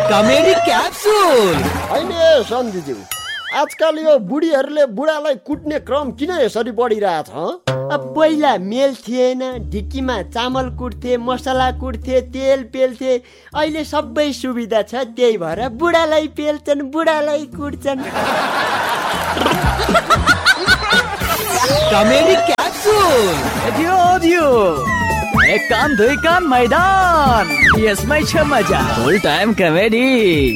Comedy capsule. होइन सन्धिज्यू, आजकल यो बुढीहरूले बुढालाई कुट्ने क्रम किन यसरी बढिरहेछ? पहिला मेल थिएन, ढिक्कीमा चामल कुट्थे, मसला कुट्थे, तेल पेल्थे। अहिले सबै सुविधा छ, त्यही भएर बुढालाई पेल्छन्, बुढालाई कुट्छन्। Comedy capsule. एक कान दुई कान मैदान, यसमै छ मजा। फुल टाइम कमेडी।